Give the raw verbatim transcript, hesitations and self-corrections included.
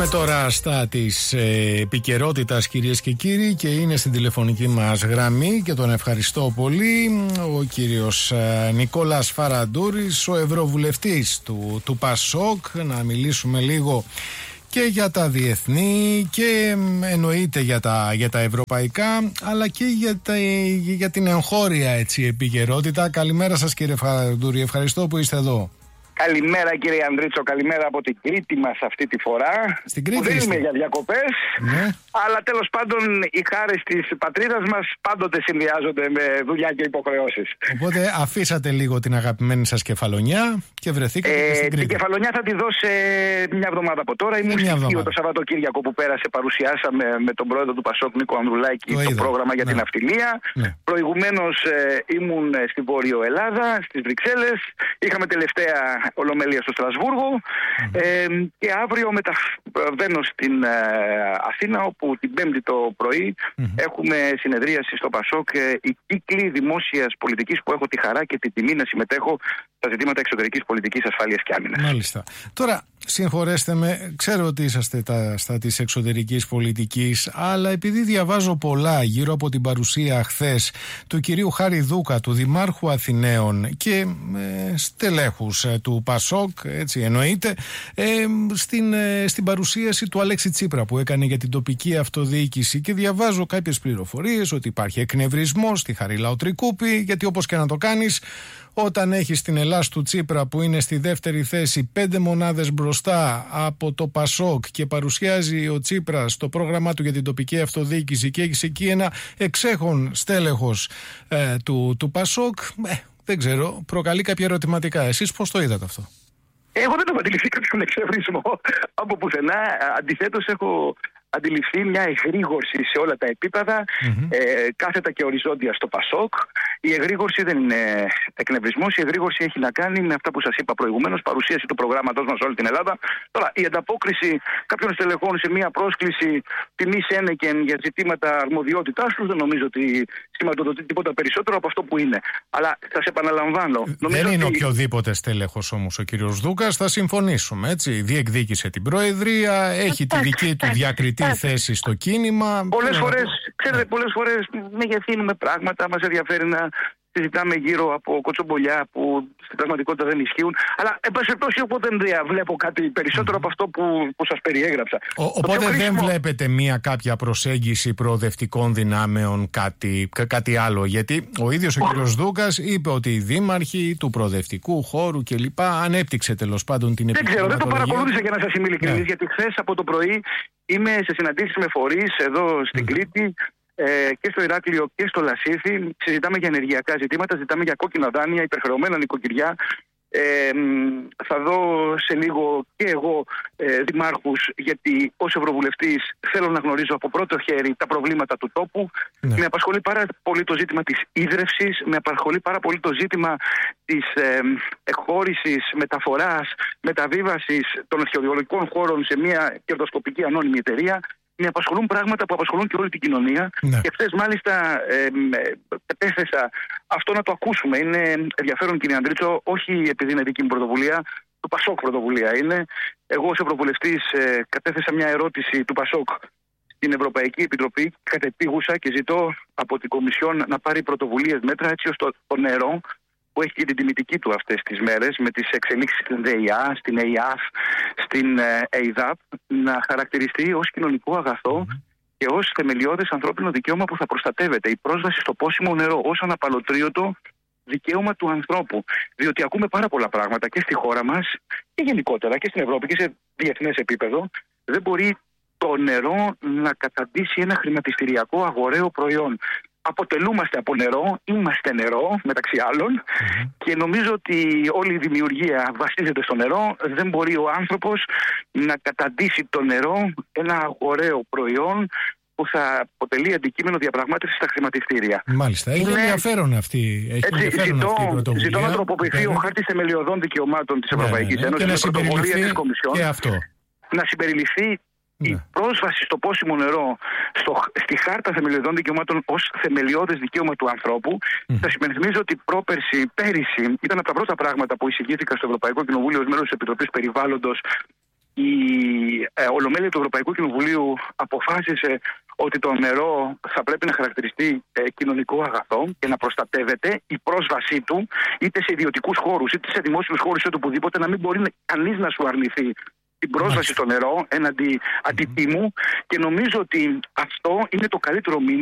Με τώρα στα της ε, επικαιρότητας, κυρίες και κύριοι, και είναι στην τηλεφωνική μας γραμμή και τον ευχαριστώ πολύ ο κύριος ε, Νικόλας Φαραντούρης, ο ευρωβουλευτής του, του ΠΑΣΟΚ, να μιλήσουμε λίγο και για τα διεθνή και εννοείται για τα, για τα ευρωπαϊκά, αλλά και για, τα, για την εγχώρια έτσι, επικαιρότητα. Καλημέρα σας, κύριε Φαραντούρη, ευχαριστώ που είστε εδώ. Καλημέρα, κύριε Ανδρίτσο, καλημέρα από την Κρήτη μας αυτή τη φορά. Στην Κρήτη δεν είστε. είμαι για διακοπές, ναι. Αλλά τέλος πάντων οι χάρες της πατρίδας μας πάντοτε συνδυάζονται με δουλειά και υποχρεώσεις. Οπότε αφήσατε λίγο την αγαπημένη σας Κεφαλονιά και βρεθήκατε ε, και στην Κρήτη. Την Κεφαλονιά θα τη δώσω μια εβδομάδα από τώρα. Ήμουν στην Κίο το Σαββατοκύριακο που πέρασε, παρουσιάσαμε με τον πρόεδρο του ΠΑΣΟΚ Νίκο Ανδρουλάκη το, το πρόγραμμα για ναι. την ναυτιλία. Ναι. Προηγουμένως ε, ήμουν στη Βόρειο Ελλάδα, στις Βρυξέλλες. Είχαμε τελευταία ολομέλεια στο Στρασβούργο mm-hmm. ε, και αύριο μεταβαίνω στην ε, Αθήνα, όπου την Πέμπτη το πρωί mm-hmm. έχουμε συνεδρίαση στο ΠΑΣΟΚ, ε, οι κύκλοι δημόσιας πολιτικής που έχω τη χαρά και την τιμή να συμμετέχω στα ζητήματα εξωτερικής πολιτικής, ασφάλειας και άμυνας. Μάλιστα. Τώρα, συγχωρέστε με, ξέρω ότι είσαστε τα, στα της εξωτερικής πολιτικής, αλλά επειδή διαβάζω πολλά γύρω από την παρουσία χθες του κυρίου Χάρη Δούκα, του Δημάρχου Αθηναίων και ε, στελέχους ε, του ΠΑΣΟΚ, έτσι εννοείται, ε, στην, ε, στην παρουσίαση του Αλέξη Τσίπρα που έκανε για την τοπική αυτοδιοίκηση, και διαβάζω κάποιες πληροφορίες ότι υπάρχει εκνευρισμός στη Χαρίλαο Τρικούπη, γιατί όπως και να το κάνεις, όταν έχει την Ελλάς του Τσίπρα που είναι στη δεύτερη θέση, πέντε μονάδες μπροστά από το ΠΑΣΟΚ, και παρουσιάζει ο Τσίπρας το πρόγραμμά του για την τοπική αυτοδιοίκηση, και έχει εκεί ένα εξέχον στέλεχος ε, του, του ΠΑΣΟΚ, ε, δεν ξέρω, προκαλεί κάποια ερωτηματικά. Εσείς πώς το είδατε αυτό? Εγώ δεν έχω αντιληφθεί κάποιον εξευρισμό από πουθενά. Αντιθέτως, έχω αντιληφθεί μια εγρήγορση σε όλα τα επίπεδα, mm-hmm. ε, κάθετα και οριζόντια στο ΠΑΣΟΚ. Η εγρήγορση δεν είναι εκνευρισμός, η εγρήγορση έχει να κάνει με αυτά που σας είπα προηγουμένως, παρουσίαση του προγράμματος μας σε όλη την Ελλάδα. Τώρα, η ανταπόκριση κάποιων στελεχών σε μια πρόσκληση τιμής ένεκεν για ζητήματα αρμοδιότητάς τους, δεν νομίζω ότι σηματοδοτεί τίποτα περισσότερο από αυτό που είναι. Αλλά σας επαναλαμβάνω. Δεν είναι ότι... οποιοδήποτε στέλεχος όμως ο κύριος Δούκας, θα συμφωνήσουμε, έτσι. Διεκδίκησε την Προεδρία, έχει τη δική του διακριτή θέση στο κίνημα. Πολλές φορές, ξέρετε, πολλές φορές μεγεθύνουμε πράγματα, μας ενδιαφέρει να συζητάμε γύρω από κοτσομπολιά που στην πραγματικότητα δεν ισχύουν. Αλλά εν πάση περιπτώσει, οπότε δεν βλέπω κάτι περισσότερο mm. από αυτό που, που σας περιέγραψα. Ο, οπότε δεν χρήσιμο... βλέπετε μία κάποια προσέγγιση προοδευτικών δυνάμεων, κάτι, κάτι άλλο? Γιατί ο ίδιος ο κ. Δούκας είπε ότι οι δήμαρχοι του προοδευτικού χώρου κλπ. Ανέπτυξε τέλος πάντων την επιχειρηματολογία. Δεν ξέρω, δεν το παρακολούθησα, για να σας είμαι ειλικρινής, yeah. γιατί χθες από το πρωί είμαι σε συναντήσεις με φορείς εδώ στην mm. Κρήτη, και στο Ηράκλειο και στο Λασίθι. Συζητάμε για ενεργειακά ζητήματα, συζητάμε για κόκκινα δάνεια, υπερχρεωμένα νοικοκυριά. Ε, θα δω σε λίγο και εγώ ε, δημάρχους, γιατί ως ευρωβουλευτής θέλω να γνωρίζω από πρώτο χέρι τα προβλήματα του τόπου. Ναι. Με απασχολεί πάρα πολύ το ζήτημα της ίδρευσης, με απασχολεί πάρα πολύ το ζήτημα της ε, εκχώρησης, μεταφοράς, μεταβίβασης των αρχαιολογικών χώρων σε μια κερδοσκοπική ανώνυμη εταιρεία. Με απασχολούν πράγματα που απασχολούν και όλη την κοινωνία. Ναι. Και χθες μάλιστα κατέθεσα ε, αυτό να το ακούσουμε. Είναι ενδιαφέρον, κύριε Ανδρίτσο, όχι επειδή είναι δική μου πρωτοβουλία, του ΠΑΣΟΚ πρωτοβουλία είναι. Εγώ ως ευρωβουλευτής ε, κατέθεσα μια ερώτηση του ΠΑΣΟΚ στην Ευρωπαϊκή Επιτροπή, κατεπίγουσα, και ζητώ από την Κομισιόν να πάρει πρωτοβουλίες, μέτρα, έτσι ώστε το νερό, που έχει και την τιμητική του αυτές τις μέρες, με τις εξελίξεις στην ΔΕΙΑ, στην ΕΙΑΦ, στην ΕΙΔΑΠ, να χαρακτηριστεί ως κοινωνικό αγαθό mm-hmm. και ως θεμελιώδες ανθρώπινο δικαίωμα που θα προστατεύεται. Η πρόσβαση στο πόσιμο νερό ως αναπαλωτρίωτο δικαίωμα του ανθρώπου. Διότι ακούμε πάρα πολλά πράγματα και στη χώρα μας και γενικότερα και στην Ευρώπη και σε διεθνές επίπεδο. Δεν μπορεί το νερό να καταντήσει ένα χρηματιστηριακό αγοραίο προϊόν. Αποτελούμαστε από νερό, είμαστε νερό μεταξύ άλλων mm-hmm. και νομίζω ότι όλη η δημιουργία βασίζεται στο νερό. Δεν μπορεί ο άνθρωπος να καταντήσει το νερό ένα αγοραίο προϊόν που θα αποτελεί αντικείμενο διαπραγμάτευση στα χρηματιστήρια. Μάλιστα, έχει είναι... ενδιαφέρον αυτή, έχει Έτσι, ενδιαφέρον ζητώ, αυτή η πρωτοβουλία. Ζητώ να τροποποιηθεί ο χάρτης θεμελιωδών δικαιωμάτων της Ευρωπαϊκής ναι, ναι, Ένωσης, και να συμπεριληφθεί και αυτό. Να συμπεριληφθεί η ναι. πρόσβαση στο πόσιμο νερό στο, στη Χάρτα Θεμελιωδών Δικαιωμάτων ως θεμελιώδες δικαίωμα του ανθρώπου. Mm. Θα υπενθυμίζω ότι πρόπερση, πέρυσι, ήταν από τα πρώτα πράγματα που εισηγήθηκα στο Ευρωπαϊκό Κοινοβούλιο ως μέλος της Επιτροπής Περιβάλλοντος η ε, Ολομέλεια του Ευρωπαϊκού Κοινοβουλίου αποφάσισε ότι το νερό θα πρέπει να χαρακτηριστεί ε, κοινωνικό αγαθό και να προστατεύεται η πρόσβασή του είτε σε ιδιωτικούς χώρους είτε σε δημόσιους χώρους είτε οπουδήποτε, να μην μπορεί κανείς να σου αρνηθεί την πρόσβαση στο νερό έναντι αντιτίμου, και νομίζω ότι αυτό είναι το καλύτερο μήνυμα